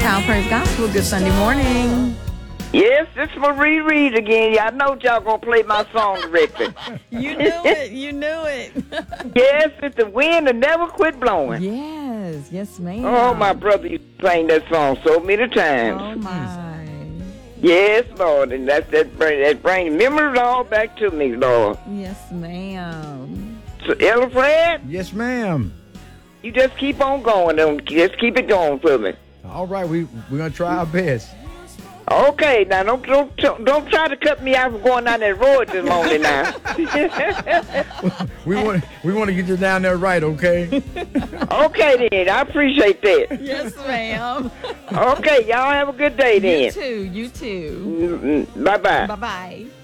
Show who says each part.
Speaker 1: Kyle Praise Gospel. Good Sunday morning.
Speaker 2: Yes, it's Marie Reed again. Y'all know y'all gonna play my song directly.
Speaker 1: You knew it. You knew it.
Speaker 2: Yes, it's the wind that never quit blowing.
Speaker 1: Yes, ma'am.
Speaker 2: Oh, my brother used to sing that song so many times.
Speaker 1: Oh, my.
Speaker 2: Yes, Lord, and that brings memories all back to me, Lord.
Speaker 1: Yes, ma'am.
Speaker 2: So, Ella Fred?
Speaker 3: Yes, ma'am.
Speaker 2: You just keep on going. Just keep it going for me.
Speaker 3: All right, we're gonna try our best.
Speaker 2: Okay, now don't try to cut me out from going down that road this morning now.
Speaker 3: we want to get you down there right, okay?
Speaker 2: Okay then, I appreciate that.
Speaker 1: Yes, ma'am.
Speaker 2: Okay, y'all have a good day then.
Speaker 1: You too.
Speaker 2: Bye bye.
Speaker 1: Bye bye.